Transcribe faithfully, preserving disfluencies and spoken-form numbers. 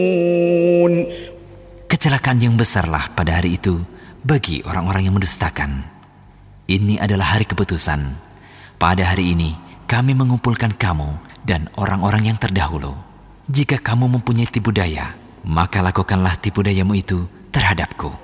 Kecelakaan yang besarlah pada hari itu bagi orang-orang yang mendustakan. Ini adalah hari keputusan. Pada hari ini kami mengumpulkan kamu dan orang-orang yang terdahulu. Jika kamu mempunyai tipu daya, maka lakukanlah tipu dayamu itu terhadapku.